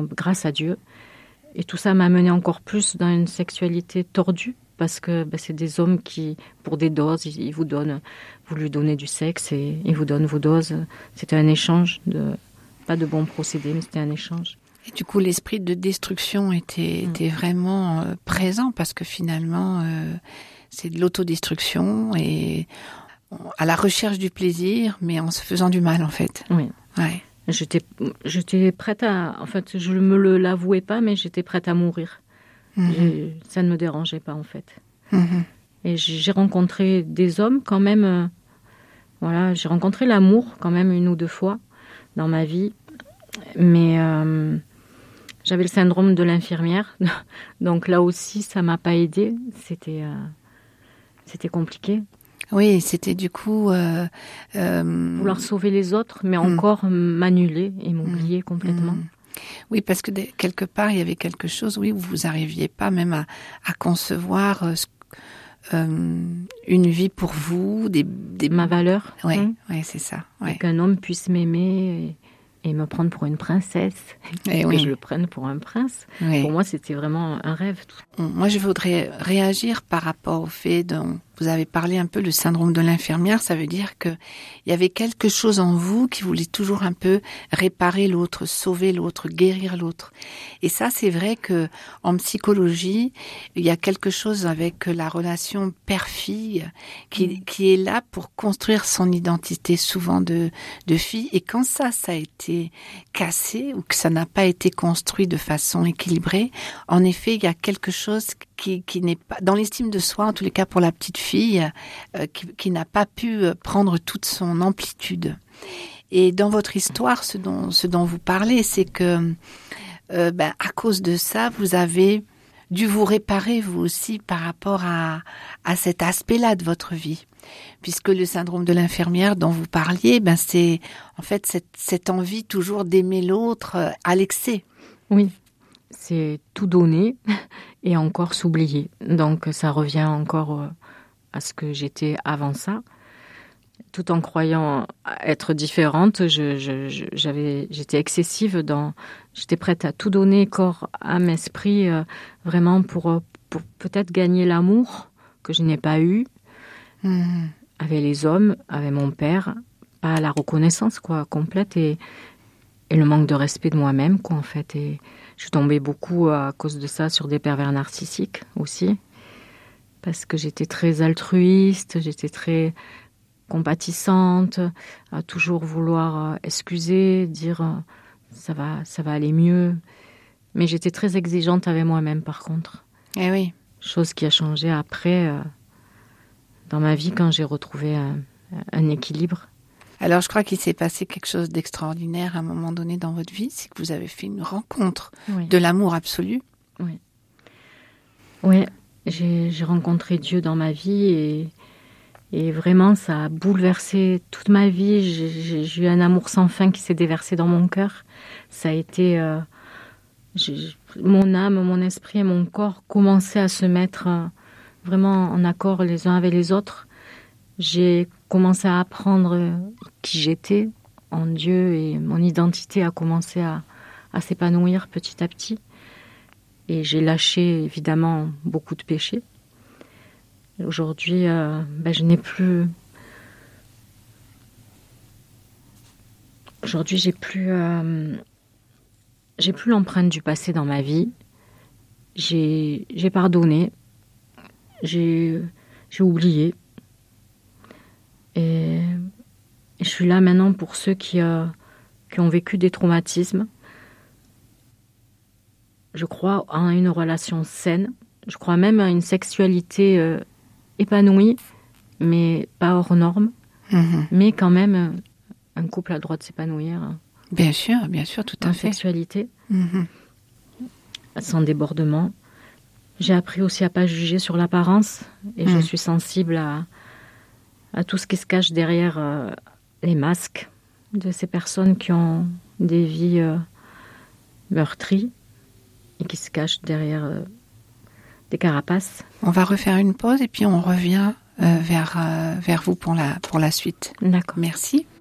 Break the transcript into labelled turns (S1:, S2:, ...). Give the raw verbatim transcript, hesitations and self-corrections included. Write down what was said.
S1: grâce à Dieu. Et tout ça m'a mené encore plus dans une sexualité tordue, parce que ben, c'est des hommes qui, pour des doses, ils, ils vous donnent, vous lui donnez du sexe et ils vous donnent vos doses. C'était un échange, de, pas de bons procédés, mais c'était un échange.
S2: Et du coup, l'esprit de destruction était, mmh. était vraiment euh, présent, parce que finalement, euh, c'est de l'autodestruction et à la recherche du plaisir, mais en se faisant du mal, en fait.
S1: Oui.
S2: Ouais.
S1: J'étais, j'étais prête à... En fait, je ne me le, l'avouais pas, mais j'étais prête à mourir. Mmh. Ça ne me dérangeait pas, en fait. Mmh. Et j'ai rencontré des hommes, quand même... Euh, voilà, j'ai rencontré l'amour, quand même, une ou deux fois dans ma vie. Mais euh, j'avais le syndrome de l'infirmière. Donc là aussi, ça ne m'a pas aidée. C'était, euh, c'était compliqué.
S2: Oui, c'était du coup... Euh, euh...
S1: Vouloir sauver les autres, mais encore mmh. m'annuler et m'oublier mmh. complètement. Mmh.
S2: Oui, parce que de, quelque part, il y avait quelque chose, oui, où vous n'arriviez pas même à, à concevoir euh, euh, une vie pour vous, des... des...
S1: Ma valeur.
S2: Oui,
S1: mmh.
S2: ouais, c'est ça. Ouais.
S1: Et qu'un homme puisse m'aimer et, et me prendre pour une princesse, et que oui. je le prenne pour un prince. Oui. Pour moi, c'était vraiment un rêve. Tout.
S2: Moi, je voudrais réagir par rapport au fait dont vous avez parlé un peu, le syndrome de l'infirmière. Ça veut dire que il y avait quelque chose en vous qui voulait toujours un peu réparer l'autre, sauver l'autre, guérir l'autre. Et ça, c'est vrai que en psychologie, il y a quelque chose avec la relation père-fille qui, mmh. qui est là pour construire son identité, souvent de, de fille. Et quand ça, ça a été cassé ou que ça n'a pas été construit de façon équilibrée, en effet, il y a quelque chose qui, qui n'est pas, dans l'estime de soi, en tous les cas pour la petite fille, euh, qui, qui n'a pas pu prendre toute son amplitude. Et dans votre histoire, ce dont, ce dont vous parlez, c'est que, euh, ben, à cause de ça, vous avez dû vous réparer, vous aussi, par rapport à, à cet aspect-là de votre vie. Puisque le syndrome de l'infirmière dont vous parliez, ben, c'est, en fait, cette, cette envie toujours d'aimer l'autre à l'excès.
S1: Oui. C'est tout donner et encore s'oublier. Donc ça revient encore à ce que j'étais avant ça. Tout en croyant être différente, je, je, je, j'avais, j'étais excessive dans... J'étais prête à tout donner, corps, âme, esprit, euh, vraiment pour, pour peut-être gagner l'amour que je n'ai pas eu mmh. avec les hommes, avec mon père. Pas la reconnaissance quoi, complète et, et le manque de respect de moi-même, quoi, en fait. Et je suis tombée beaucoup à cause de ça sur des pervers narcissiques aussi. Parce que j'étais très altruiste, j'étais très compatissante, à toujours vouloir excuser, dire ça va, ça va aller mieux. Mais j'étais très exigeante avec moi-même, par contre.
S2: Eh oui.
S1: Chose qui a changé après, euh, dans ma vie, quand j'ai retrouvé un, un équilibre.
S2: Alors, je crois qu'il s'est passé quelque chose d'extraordinaire à un moment donné dans votre vie, c'est que vous avez fait une rencontre oui. de l'amour absolu.
S1: Oui. Oui, j'ai, j'ai rencontré Dieu dans ma vie et, et vraiment, ça a bouleversé toute ma vie. J'ai, j'ai, j'ai eu un amour sans fin qui s'est déversé dans mon cœur. Ça a été... Euh, j'ai, mon âme, mon esprit et mon corps commençaient à se mettre euh, vraiment en accord les uns avec les autres. J'ai commencé à apprendre qui j'étais en Dieu et mon identité a commencé à, à s'épanouir petit à petit. Et j'ai lâché évidemment beaucoup de péchés. Aujourd'hui, euh, ben, je n'ai plus... Aujourd'hui, j'ai plus... Euh... J'ai plus l'empreinte du passé dans ma vie. J'ai, j'ai pardonné. J'ai, j'ai oublié. Et je suis là maintenant pour ceux qui, euh, qui ont vécu des traumatismes. Je crois en une relation saine. Je crois même à une sexualité euh, épanouie, mais pas hors norme. Mmh. Mais quand même, un couple a le droit de s'épanouir.
S2: Bien sûr, bien sûr, tout à
S1: en
S2: fait.
S1: En sexualité,
S2: mmh.
S1: sans débordement. J'ai appris aussi à ne pas juger sur l'apparence. Et mmh. je suis sensible à... à tout ce qui se cache derrière euh, les masques de ces personnes qui ont des vies euh, meurtries et qui se cachent derrière euh, des carapaces.
S2: On va refaire une pause et puis on revient euh, vers, euh, vers vous pour la, pour la suite.
S1: D'accord.
S2: Merci.